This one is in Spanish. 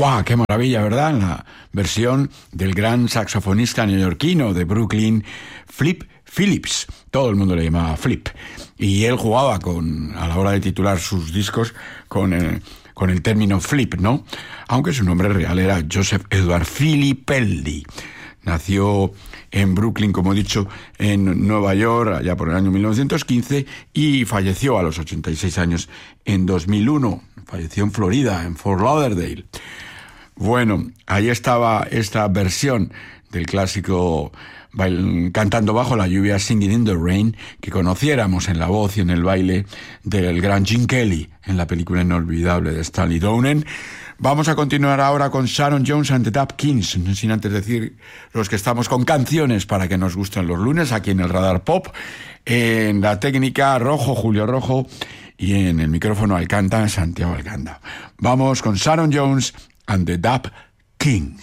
¡Guau! ¡Qué maravilla!, ¿verdad? La versión del gran saxofonista neoyorquino de Brooklyn, Flip Phillips. Todo el mundo le llamaba Flip. Y él jugaba a la hora de titular sus discos con el término Flip, ¿no? Aunque su nombre real era Joseph Edward Filippelli. Nació en Brooklyn, como he dicho, en Nueva York, allá por el año 1915, y falleció a los 86 años en 2001. Falleció en Florida, en Fort Lauderdale. Bueno, ahí estaba esta versión del clásico Cantando bajo la lluvia, Singing in the Rain, que conociéramos en la voz y en el baile del gran Gene Kelly en la película inolvidable de Stanley Donen. Vamos a continuar ahora con Sharon Jones and the Dap Kings, sin antes decir los que estamos con canciones para que nos gusten los lunes aquí en el Radar Pop. En la técnica Rojo, Julio Rojo, y en el micrófono Alcanta, Santiago Alcanda. Vamos con Sharon Jones and the Dap Kings.